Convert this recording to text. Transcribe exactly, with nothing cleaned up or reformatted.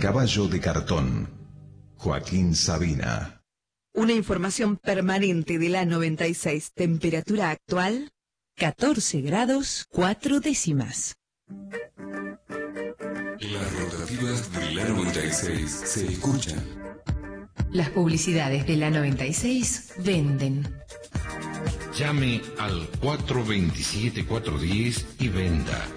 caballo de cartón. Joaquín Sabina. Una información permanente de la noventa y seis. Temperatura actual, catorce grados, cuatro décimas. Las rotativas de la noventa y seis se escuchan. Las publicidades de la noventa y seis venden. Llame al cuatro dos siete, cuatro uno cero y venda.